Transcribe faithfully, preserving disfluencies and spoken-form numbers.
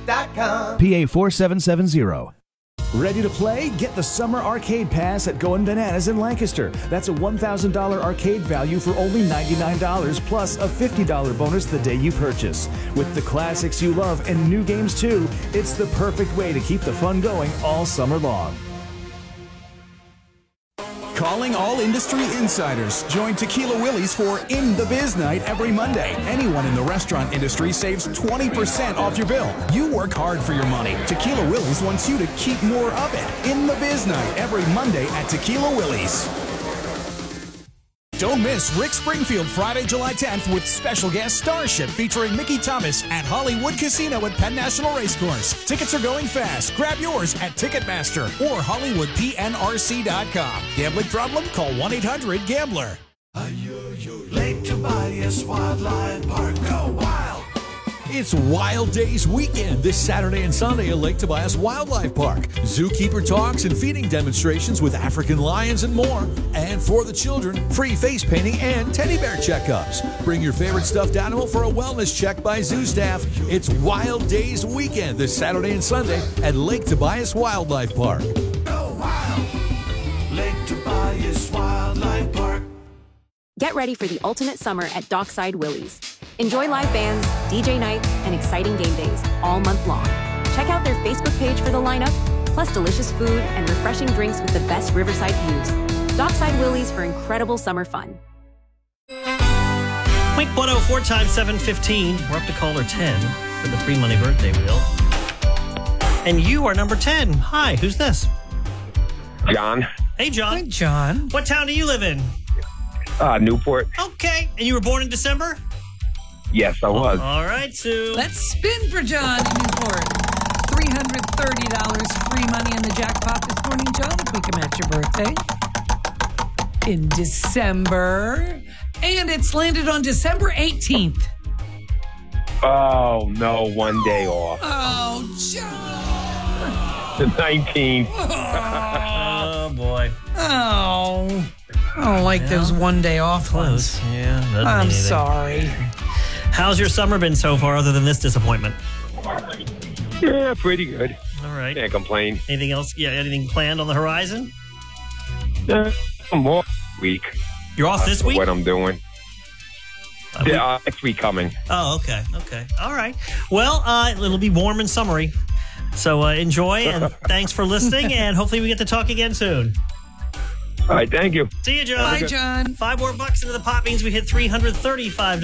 dot com. P A four seven seven zero. Ready to play? Get the Summer Arcade Pass at Going Bananas in Lancaster. That's a one thousand dollars arcade value for only ninety-nine dollars plus a fifty dollars bonus the day you purchase. With the classics you love and new games too, it's the perfect way to keep the fun going all summer long. Calling all industry insiders. Join Tequila Willie's for In the Biz Night every Monday. Anyone in the restaurant industry saves twenty percent off your bill. You work hard for your money. Tequila Willie's wants you to keep more of it. In the Biz Night every Monday at Tequila Willie's. Don't miss Rick Springfield Friday, July tenth with special guest Starship featuring Mickey Thomas at Hollywood Casino at Penn National Racecourse. Tickets are going fast. Grab yours at Ticketmaster or Hollywood P N R C dot com. Gambling problem? Call one eight hundred gambler. Lake Tobias Wildlife Park. Go wild! It's Wild Days weekend this Saturday and Sunday at Lake Tobias Wildlife Park. Zookeeper talks and feeding demonstrations with African lions and more. And for the children, free face painting and teddy bear checkups. Bring your favorite stuffed animal for a wellness check by zoo staff. It's Wild Days weekend this Saturday and Sunday at Lake Tobias Wildlife Park. Go wild! Lake Tobias Wildlife Park. Get ready for the ultimate summer at Dockside Willie's. Enjoy live bands, D J nights, and exciting game days all month long. Check out their Facebook page for the lineup, plus delicious food and refreshing drinks with the best riverside views. Dockside Willie's for incredible summer fun. Wink one oh four times seven fifteen. We're up to caller ten for the free money birthday wheel. And you are number ten. Hi, who's this? John. Hey, John. Hi, John. What town do you live in? Uh, Newport. Okay. And you were born in December? Yes, I was. All right, Sue. Let's spin for John in Newport. three hundred thirty dollars free money in the jackpot this morning, John, if we can match your birthday. In December. And it's landed on December eighteenth. Oh, no, one day off. Oh, John. The nineteenth. Oh, boy. Oh. I don't like Yeah. those one day off Close. ones. Yeah. doesn't mean I'm anything. sorry. How's your summer been so far other than this disappointment? Yeah, pretty good. All right. Can't complain. Anything else? Yeah, anything planned on the horizon? Uh, more week. You're off this Uh, week? What I'm doing. Uh, Yeah, uh, next week coming. Oh, okay. Okay. All right. Well, uh, it'll be warm and summery. So uh, enjoy, and thanks for listening, and hopefully we get to talk again soon. All right, thank you. See you, John. Bye, John. Five more bucks into the pot means we hit three hundred thirty-five dollars.